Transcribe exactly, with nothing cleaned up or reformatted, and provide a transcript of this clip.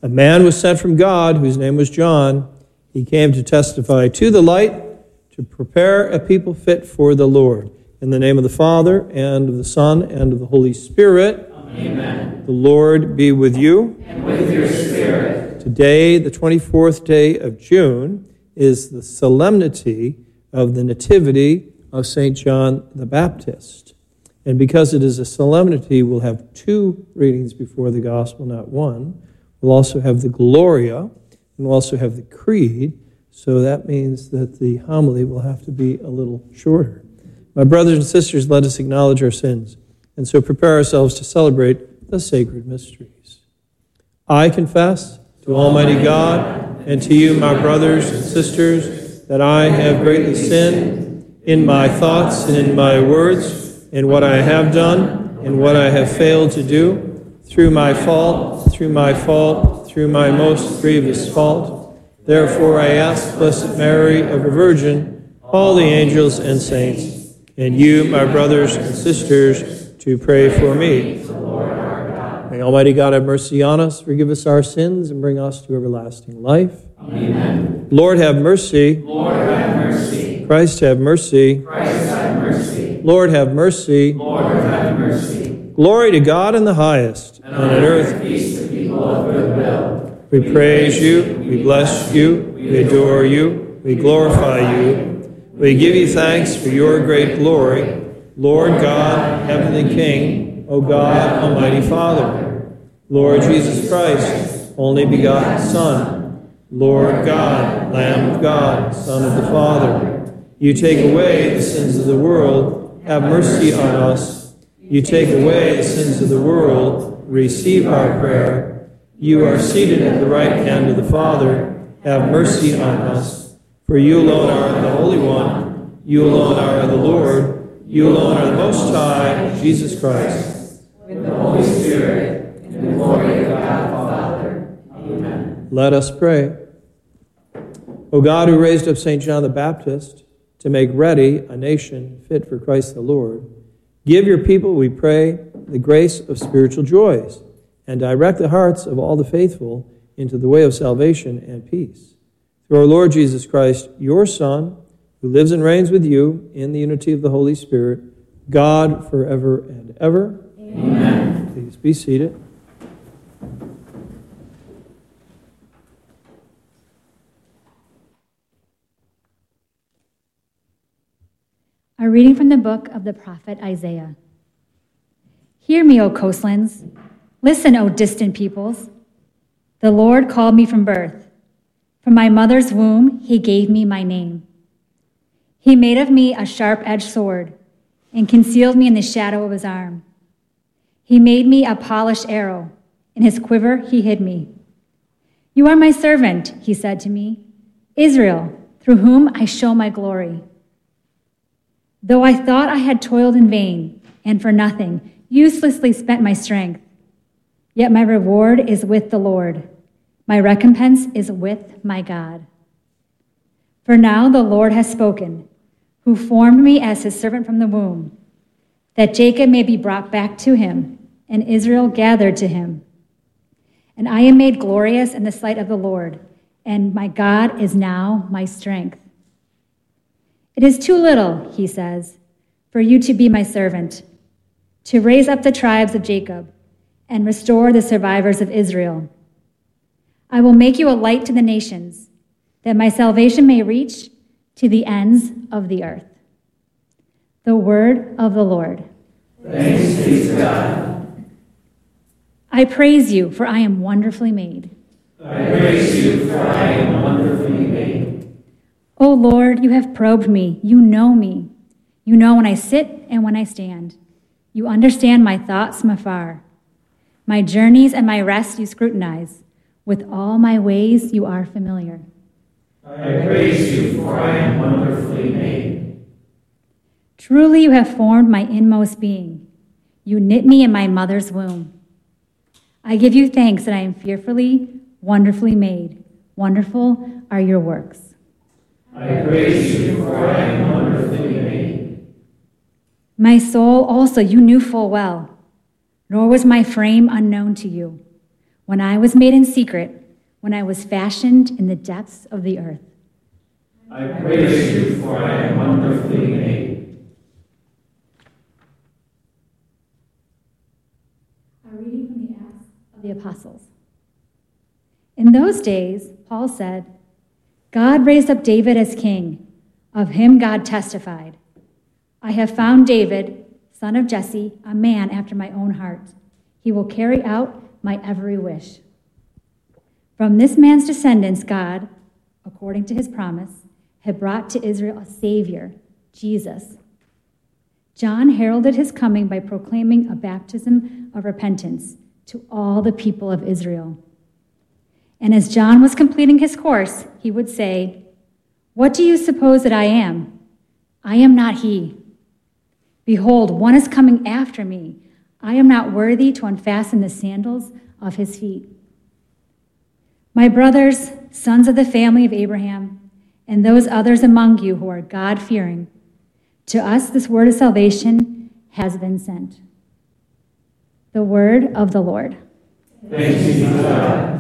A man was sent from God, whose name was John. He came to testify to the light, to prepare a people fit for the Lord. In the name of the Father, and of the Son, and of the Holy Spirit. Amen. The Lord be with you. And with your spirit. Today, the twenty-fourth day of June, is the solemnity of the Nativity of Saint John the Baptist. And because it is a solemnity, we'll have two readings before the Gospel, not one. We'll also have the Gloria, and we'll also have the Creed, so that means that the homily will have to be a little shorter. My brothers and sisters, let us acknowledge our sins, and so prepare ourselves to celebrate the sacred mysteries. I confess to Almighty God and to you, my brothers and sisters, that I have greatly sinned in my thoughts and in my words, in what I have done and what I have failed to do, through my fault, through my fault, through my most grievous fault. Therefore I ask Blessed Mary, ever Virgin, all the angels and saints, and you, my brothers and sisters, to pray for me. May Almighty God have mercy on us, forgive us our sins, and bring us to everlasting life. Amen. Lord have mercy. Lord have mercy. Christ have mercy. Christ have mercy. Lord have mercy. Lord have mercy. Glory to God in the highest, and on earth peace to people of good will. We praise you, we bless you, we adore you, we glorify you. We give you thanks for your great glory, Lord God, heavenly King, O God, almighty Father. Lord Jesus Christ, only begotten Son, Lord God, Lamb of God, Son of the Father. You take away the sins of the world, have mercy on us. You take away the sins of the world, receive our prayer. You are seated at the right hand of the Father, have mercy on us. For you alone are the Holy One, you alone are the Lord, you alone are the Most High, Jesus Christ. With the Holy Spirit, in the glory of God the Father. Amen. Let us pray. O God, who raised up Saint John the Baptist to make ready a nation fit for Christ the Lord, give your people, we pray, the grace of spiritual joys, and direct the hearts of all the faithful into the way of salvation and peace. Through our Lord Jesus Christ, your Son, who lives and reigns with you in the unity of the Holy Spirit, God forever and ever. Amen. Please be seated. A reading from the book of the prophet Isaiah. Hear me, O coastlands. Listen, O distant peoples. The Lord called me from birth. From my mother's womb, he gave me my name. He made of me a sharp-edged sword and concealed me in the shadow of his arm. He made me a polished arrow. In his quiver, he hid me. You are my servant, he said to me, Israel, through whom I show my glory. Though I thought I had toiled in vain and for nothing, uselessly spent my strength, yet my reward is with the Lord. My recompense is with my God. For now the Lord has spoken, who formed me as his servant from the womb, that Jacob may be brought back to him, and Israel gathered to him. And I am made glorious in the sight of the Lord, and my God is now my strength. It is too little, he says, for you to be my servant, to raise up the tribes of Jacob and restore the survivors of Israel. I will make you a light to the nations, that my salvation may reach to the ends of the earth. The word of the Lord. Thanks be to God. I praise you, for I am wonderfully made. I praise you, for I am wonderfully made. O Lord, you have probed me. You know me. You know when I sit and when I stand. You understand my thoughts from afar. My journeys and my rest you scrutinize. With all my ways you are familiar. I praise you, for I am wonderfully made. Truly you have formed my inmost being. You knit me in my mother's womb. I give you thanks that I am fearfully, wonderfully made. Wonderful are your works. I praise you, for I am wonderfully made. My soul also you knew full well, nor was my frame unknown to you. when I was made in secret, when I was fashioned in the depths of the earth. I praise you, for I am wonderfully made. A reading from the Acts of the Apostles. In those days, Paul said, God raised up David as king. Of him God testified, I have found David, son of Jesse, a man after my own heart. He will carry out my every wish. From this man's descendants, God, according to his promise, had brought to Israel a Savior, Jesus. John heralded his coming by proclaiming a baptism of repentance to all the people of Israel. And as John was completing his course, he would say, what do you suppose that I am? I am not he. Behold, one is coming after me. I am not worthy to unfasten the sandals of his feet. My brothers, sons of the family of Abraham, and those others among you who are God-fearing, to us this word of salvation has been sent. The word of the Lord. Thanks be to God.